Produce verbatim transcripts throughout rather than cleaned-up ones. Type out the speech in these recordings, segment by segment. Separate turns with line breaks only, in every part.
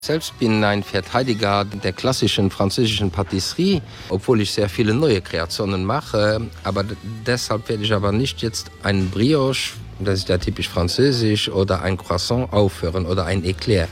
Selbst bin ein Verteidiger der klassischen französischen Patisserie, obwohl ich sehr viele neue Kreationen mache. Aber deshalb werde ich aber nicht jetzt einen Brioche, das ist ja typisch französisch, oder ein Croissant aufhören oder ein Eclair.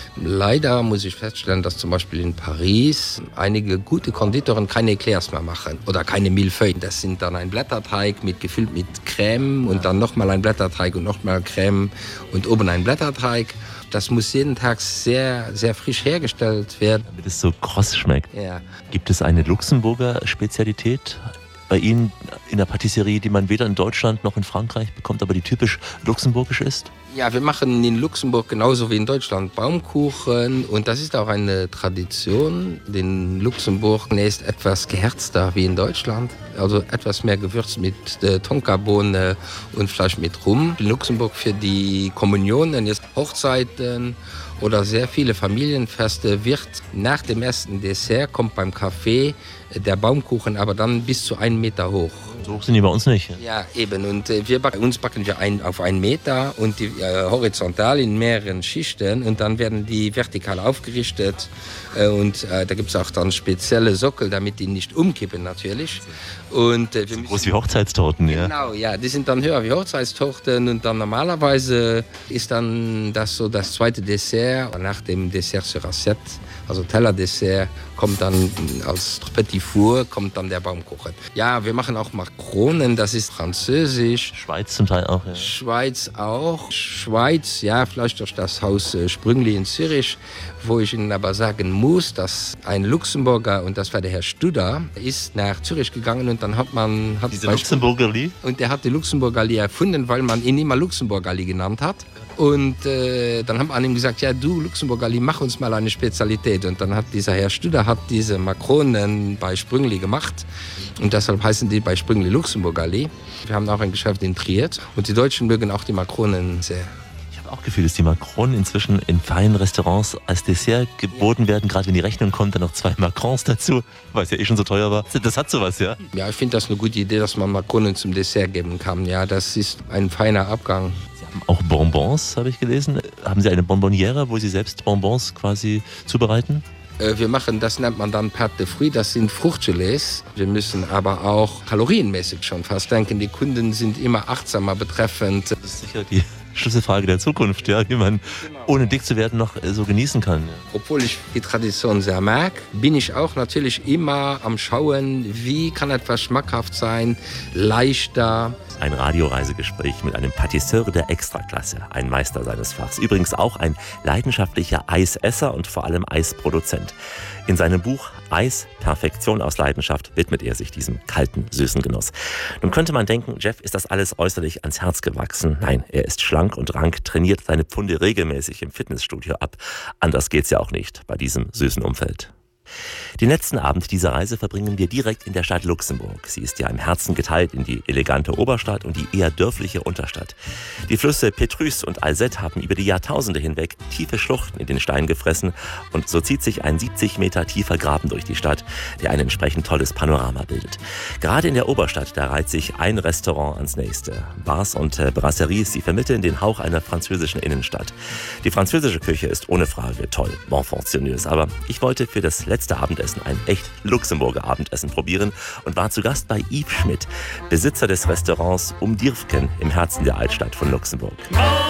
Leider muss ich feststellen, dass zum Beispiel in Paris einige gute Konditoren keine Eclairs mehr machen oder keine Millefeuilles. Das sind dann ein Blätterteig mit, gefüllt mit Creme und dann nochmal ein Blätterteig und nochmal Creme und oben ein Blätterteig. Das muss jeden Tag sehr, sehr frisch hergestellt werden.
Damit es so kross schmeckt.
Ja.
Gibt es eine Luxemburger Spezialität bei Ihnen in der Patisserie, die man weder in Deutschland noch in Frankreich bekommt, aber die typisch luxemburgisch ist?
Ja, wir machen in Luxemburg genauso wie in Deutschland Baumkuchen und das ist auch eine Tradition. In Luxemburg ist etwas geherzter wie in Deutschland, also etwas mehr gewürzt mit äh, Tonkabohne und vielleicht mit Rum. In Luxemburg für die Kommunionen, jetzt Hochzeiten oder sehr viele Familienfeste wird nach dem ersten Dessert, kommt beim Kaffee der Baumkuchen, aber dann bis zu einen Meter hoch.
So hoch sind die bei uns nicht.
Ja, eben. Und äh, wir bei uns backen wir ein, auf einen Meter und die äh, horizontal in mehreren Schichten und dann werden die vertikal aufgerichtet äh, und äh, da gibt es auch dann spezielle Sockel, damit die nicht umkippen natürlich. Und, äh, wir
so groß wie Hochzeitstorten, ja.
Genau, ja, die sind dann höher wie Hochzeitstorten und dann normalerweise ist dann das so das zweite Dessert. Nach dem Dessert sur Assiette, also Tellerdessert, kommt dann als Petit Four kommt dann der Baumkuchen. Ja, wir machen auch Makronen, das ist französisch.
Schweiz zum Teil auch, ja.
Schweiz auch. Schweiz, ja, vielleicht durch das Haus äh, Sprüngli in Zürich, wo ich Ihnen aber sagen muss, dass ein Luxemburger, und das war der Herr Studer, ist nach Zürich gegangen und dann hat man... Hat
Diese Luxemburgerli?
Und der hat die Luxemburgerli erfunden, weil man ihn immer Luxemburgerli genannt hat. Und äh, dann haben wir an ihm gesagt, ja du Luxemburgerli, mach uns mal eine Spezialität. Und dann hat dieser Herr Studer hat diese Makronen bei Sprüngli gemacht. Und deshalb heißen die bei Sprüngli Luxemburgerli. Wir haben auch ein Geschäft in Trier. Und die Deutschen mögen auch die Makronen sehr.
Ich habe auch Gefühl, dass die Makronen inzwischen in feinen Restaurants als Dessert geboten werden. Gerade wenn die Rechnung kommt, dann noch zwei Macrons dazu, weil es ja eh schon so teuer war. Das hat sowas, ja?
Ja, ich finde das eine gute Idee, dass man Makronen zum Dessert geben kann. Ja, das ist ein feiner Abgang.
Auch Bonbons, habe ich gelesen. Haben Sie eine Bonbonniere, wo Sie selbst Bonbons quasi zubereiten?
Äh, wir machen, das nennt man dann Pâte de Fruits, das sind Fruchtgelees. Wir müssen aber auch kalorienmäßig schon fast denken. Die Kunden sind immer achtsamer betreffend.
Das ist sicher die Schlüsselfrage der Zukunft, ja, wie man ohne dick zu werden noch so genießen kann. Ja.
Obwohl ich die Tradition sehr mag, bin ich auch natürlich immer am Schauen, wie kann etwas schmackhaft sein, leichter.
Ein Radioreisegespräch mit einem Patisseur der Extraklasse, ein Meister seines Fachs. Übrigens auch ein leidenschaftlicher Eisesser und vor allem Eisproduzent. In seinem Buch Eis, Perfektion aus Leidenschaft widmet er sich diesem kalten, süßen Genuss. Nun könnte man denken, Jeff ist das alles äußerlich ans Herz gewachsen. Nein, er ist schlank und rank, trainiert seine Pfunde regelmäßig im Fitnessstudio ab. Anders geht's ja auch nicht bei diesem süßen Umfeld. Den letzten Abend dieser Reise verbringen wir direkt in der Stadt Luxemburg. Sie ist ja im Herzen geteilt in die elegante Oberstadt und die eher dörfliche Unterstadt. Die Flüsse Petrus und Alzette haben über die Jahrtausende hinweg tiefe Schluchten in den Stein gefressen und so zieht sich ein siebzig Meter tiefer Graben durch die Stadt, der ein entsprechend tolles Panorama bildet. Gerade in der Oberstadt, da reiht sich ein Restaurant ans nächste. Bars und äh, Brasseries, sie vermitteln den Hauch einer französischen Innenstadt. Die französische Küche ist ohne Frage toll, bon fonctionneuse, aber ich wollte für das letzte Abendessen ein echt Luxemburger Abendessen probieren und war zu Gast bei Yves Schmidt, Besitzer des Restaurants Um Dirfken im Herzen der Altstadt von Luxemburg.